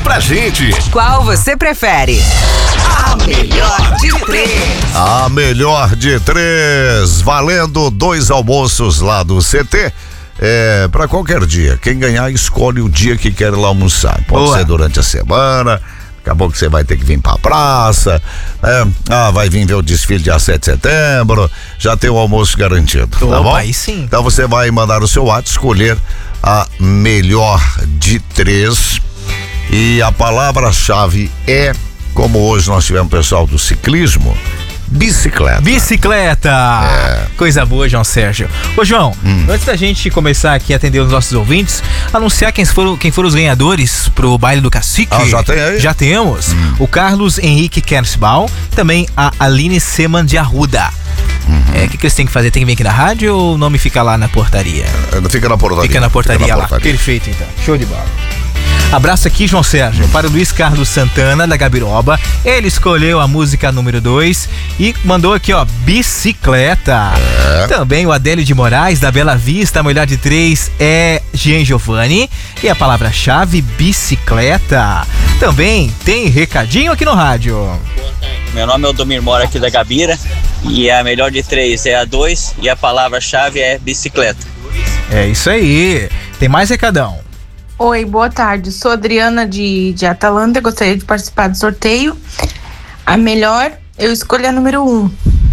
pra gente. Qual você prefere? A melhor de três. A melhor de três, valendo 2 almoços lá do CT. Pra qualquer dia. Quem ganhar, escolhe o dia que quer ir lá almoçar. Pode ser durante a semana. Acabou que você vai ter que vir pra praça, vai vir ver o desfile dia 7 de setembro, já tem o almoço garantido, tá bom? Aí sim. Então você vai mandar o seu WhatsApp, escolher a melhor de três e a palavra-chave é, como hoje nós tivemos o pessoal do ciclismo, bicicleta. Coisa boa, João Sérgio. Ô, João, antes da gente começar aqui a atender os nossos ouvintes, anunciar quem foram os ganhadores pro baile do Cacique. Já tem aí? Já temos. O Carlos Henrique Kersbal, também a Aline Seman de Arruda. O que eles têm que fazer? Tem que vir aqui na rádio ou o nome fica lá na portaria? Fica na portaria. Fica na portaria lá. Perfeito, então. Show de bola. Abraço aqui, João Sérgio, para o Luiz Carlos Santana, da Gabiroba. Ele escolheu a música número 2 e mandou aqui, ó, bicicleta. Também o Adélio de Moraes, da Bela Vista, a melhor de 3 é Jean Giovanni. E a palavra-chave, bicicleta. Também tem recadinho aqui no rádio. Meu nome é Odomir Mora, aqui da Gabira. E a melhor de 3 é a 2 e a palavra-chave é bicicleta. É isso aí. Tem mais recadão. Oi, boa tarde. Sou Adriana de Atalanta. Gostaria de participar do sorteio. A melhor, eu escolhi a número 1.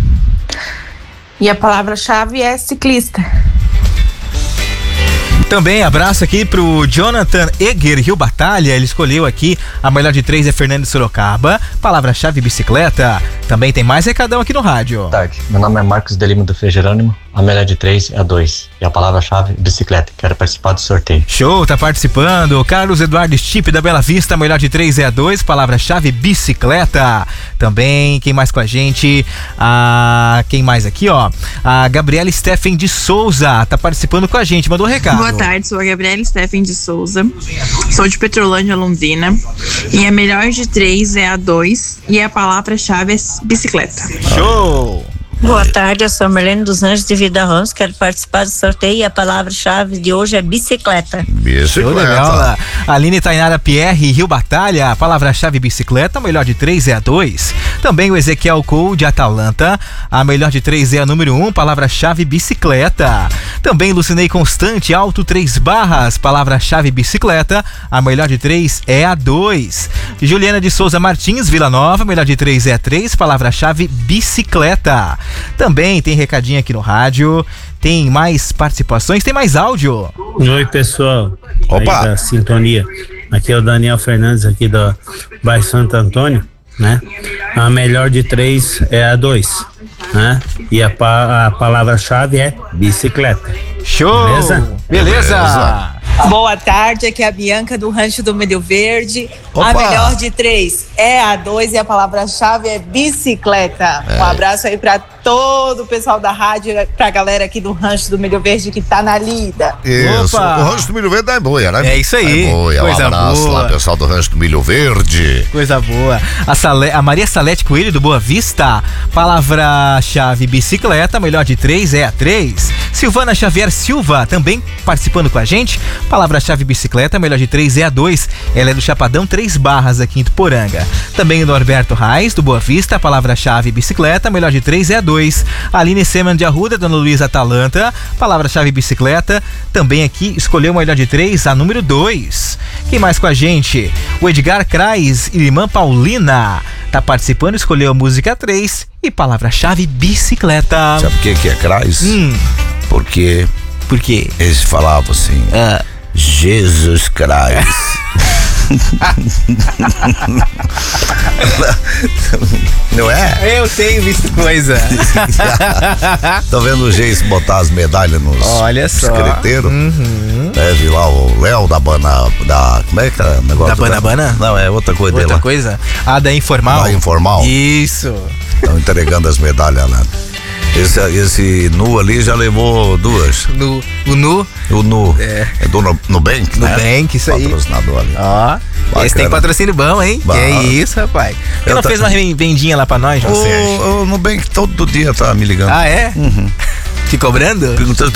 E a palavra-chave é ciclista. Também abraço aqui pro Jonathan Eger, Rio Batalha. Ele escolheu aqui a melhor de 3 é Fernando Sorocaba. Palavra-chave bicicleta. Também tem mais recadão aqui no rádio. Boa tarde. Meu nome é Marcos de Lima do Frei Jerônimo. A melhor de 3 é a 2. E a palavra-chave bicicleta. Quero participar do sorteio. Show, tá participando. Carlos Eduardo Stipe da Bela Vista. A melhor de 3 é a 2. Palavra-chave bicicleta. Também, quem mais com a gente? Quem mais aqui, ó? A Gabriela Steffen de Souza tá participando com a gente. Mandou um recado. Boa tarde, sou a Gabriela Steffen de Souza. Sou de Petrolândia, Londrina. E a melhor de 3 é a 2. E a palavra-chave é bicicleta. Show! Boa tarde, eu sou a Marlene dos Anjos de Vida Ramos, quero participar do sorteio e a palavra-chave de hoje é bicicleta. Show, legal. Aline Tainara Pierre, Rio Batalha, a palavra-chave bicicleta, a melhor de 3 é a 2. Também o Ezequiel Cole de Atalanta, a melhor de 3 é a número 1, palavra-chave bicicleta. Também Lucinei Constante, Alto 3 Barras, palavra-chave bicicleta, a melhor de 3 é a 2. Juliana de Souza Martins, Vila Nova, a melhor de 3 é a 3, palavra-chave bicicleta. Também tem recadinho aqui no rádio, tem mais participações, tem mais áudio. Oi, pessoal. Opa! Aí da sintonia. Aqui é o Daniel Fernandes, aqui do bairro Santo Antônio, né? A melhor de 3 é a 2, né? E a palavra-chave é bicicleta. Show! Beleza! Boa tarde, aqui é a Bianca do Rancho do Milho Verde. Opa. A melhor de 3 é a 2 e a palavra-chave é bicicleta. Um abraço aí pra todo o pessoal da rádio, pra galera aqui do Rancho do Milho Verde que tá na lida. Isso, Opa. o Rancho do Milho Verde é boia, né? É isso aí. É boia. Coisa Um abraço boa. lá, pessoal do Rancho do Milho Verde. Coisa boa. A Maria Salete Coelho do Boa Vista, palavra-chave bicicleta, melhor de 3 é a 3. Silvana Xavier Silva, também participando com a gente, palavra-chave bicicleta, melhor de 3 é a 2. Ela é do Chapadão 3 Barras, aqui em Tuporanga. Também o Norberto Reis, do Boa Vista, palavra-chave bicicleta, melhor de 3 é a 2. Aline Seman de Arruda, Dona Luísa Atalanta, palavra-chave bicicleta, também aqui escolheu o melhor de 3, a número 2. Quem mais com a gente? O Edgar Krais, irmã Paulina, tá participando, escolheu a música 3 e palavra-chave bicicleta. Sabe por que é Krais? Porque Por quê? eles falavam assim, Jesus Christ. Não é? Eu tenho visto coisa. Tá vendo o jeito de botar as medalhas nos Olha só. secreteiros? Vi lá o Léo da como é que é o negócio? Da Banabana? Não, é outra coisa dele Outra lá. coisa? Da Informal? Da Informal. Isso. Estão entregando as medalhas lá. Esse Nu ali já levou 2. O Nu? O Nu. É do Nubank, né? Nubank, isso aí. Patrocinador ali. Ó, esse tem patrocínio bom, hein? Bah. Que é isso, rapaz. Ele não fez uma vendinha lá pra nós, João Sérgio? O Nubank todo dia tá me ligando. Ah, é? Te cobrando? Perguntando